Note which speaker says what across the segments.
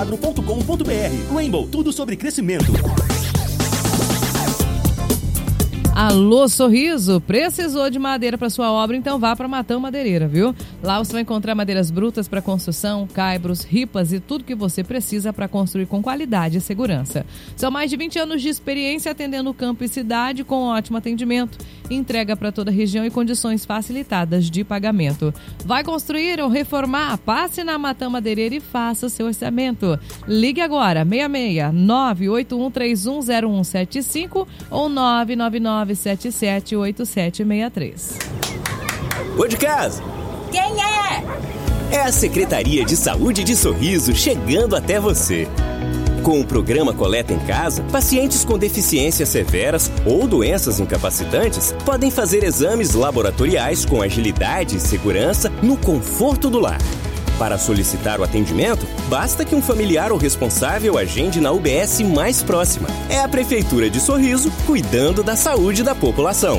Speaker 1: rainbow.com.br. Rainbow, tudo sobre crescimento.
Speaker 2: Alô, Sorriso, precisou de madeira para sua obra? Então vá para Matão Madeireira, viu? Lá você vai encontrar madeiras brutas para construção, caibros, ripas e tudo que você precisa para construir com qualidade e segurança. São mais de 20 anos de experiência atendendo o campo e cidade com ótimo atendimento, entrega para toda a região e condições facilitadas de pagamento. Vai construir ou reformar? Passe na Matão Madeireira e faça o seu orçamento. Ligue agora, 66 981310175 ou 999778763.
Speaker 3: Ô de casa!
Speaker 4: Quem é?
Speaker 3: É a Secretaria de Saúde de Sorriso chegando até você. Com o programa Coleta em Casa, pacientes com deficiências severas ou doenças incapacitantes podem fazer exames laboratoriais com agilidade e segurança no conforto do lar. Para solicitar o atendimento, basta que um familiar ou responsável agende na UBS mais próxima. É a Prefeitura de Sorriso cuidando da saúde da população.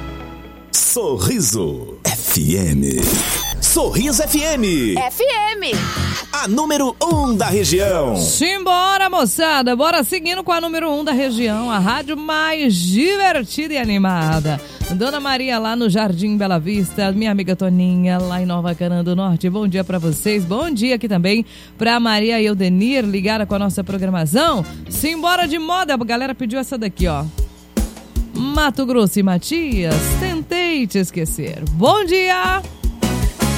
Speaker 5: Sorriso FM. Sorriso FM.
Speaker 4: FM.
Speaker 5: A número 1 da região.
Speaker 2: Simbora, moçada. Bora seguindo com a número 1 da região. A rádio mais divertida e animada. Dona Maria lá no Jardim Bela Vista. Minha amiga Toninha lá em Nova Canaã do Norte. Bom dia pra vocês. Bom dia aqui também pra Maria Eudenir, ligada com a nossa programação. Simbora de moda. A galera pediu essa daqui, ó. Mato Grosso e Matias, tentei te esquecer. Bom dia!